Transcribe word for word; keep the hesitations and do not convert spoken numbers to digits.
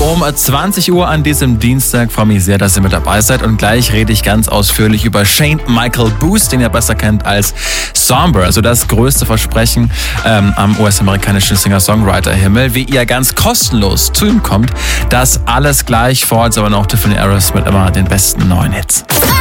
um zwanzig Uhr an diesem Dienstag. Freue mich sehr, dass ihr mit dabei seid. Und gleich rede ich ganz ausführlich über Shane Michael Booth, den ihr besser kennt als Somber. Also das größte Versprechen ähm, am U S-amerikanischen Singer-Songwriter-Himmel. Wie ihr ganz kostenlos zu ihm kommt, das alles gleich vor. Jetzt aber noch Tiffany Aerosmith mit immer den besten neuen Hits.